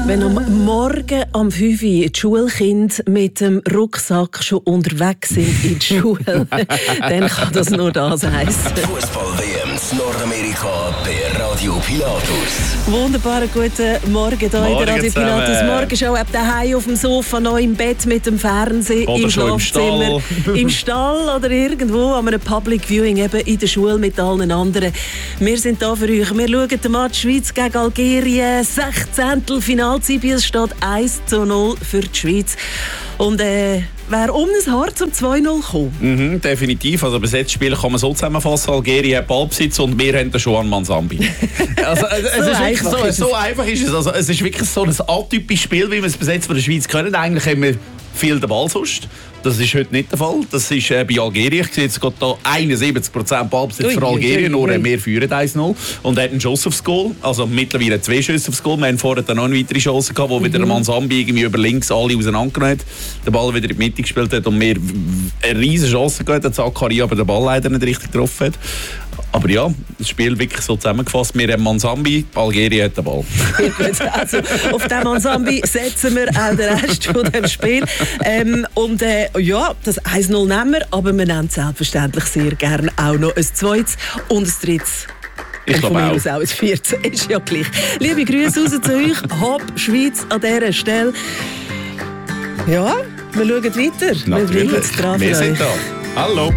Wenn am Morgen um 5 Uhr die Schulkinder mit dem Rucksack schon unterwegs sind in die Schule, dann kann das nur das heissen. Fußball-WM in Nordamerika bei Radio Pilatus. Wunderbaren guten Morgen hier in der Radio Pilatus Morgenshow. Ab daheim auf dem Sofa, noch im Bett mit dem Fernsehen, oder im schon Schlafzimmer, im Stall oder irgendwo an einem Public Viewing, eben in der Schule mit allen anderen. Wir sind da für euch. Wir schauen den Match Schweiz gegen Algerien. 16. Finalziel, es steht 1:0 für die Schweiz. Und wäre um ein Haar zum 2:0 gekommen. Definitiv. Also, bis jetzt Spiel kann man so zusammenfassen: Algerien hat Ballbesitz und wir haben den Joan Mansambi. Also, so einfach ist es. Also, es ist wirklich so ein atypisches Spiel, wie wir es bis jetzt von der Schweiz können. Eigentlich haben wir viel den Ball sonst. Das ist heute nicht der Fall. Das ist bei Algerien. Ich sehe jetzt gerade hier 71% Ballbesitz für Algerien. Nur wir führen 1:0 und hat einen Schuss aufs Goal. Also mittlerweile 2 Schüsse aufs Goal. Wir haben vorher dann noch eine weitere Chance gehabt, wo wieder der Mansambi irgendwie über links alle auseinandergenommen hat, den Ball wieder in die Mitte gespielt hat und mir eine riesige Chance gehabt hat, Zakaria aber den Ball leider nicht richtig getroffen hat. Aber ja, das Spiel wirklich so zusammengefasst. Wir haben Mansambi, Algerien hat den Ball. Gut, also auf den Mansambi setzen wir auch den Rest von dem Spiel. Ja, das 1:0 nehmen wir, aber wir nehmen selbstverständlich sehr gerne auch noch ein zweites und ein drittes. Ich glaube auch. Aus auch ein viertes. Ist ja gleich. Liebe Grüße raus zu euch. Hopp, Schweiz an dieser Stelle. Ja, wir schauen weiter. Natürlich. Wir bleiben dran. Wir sind da. Hallo.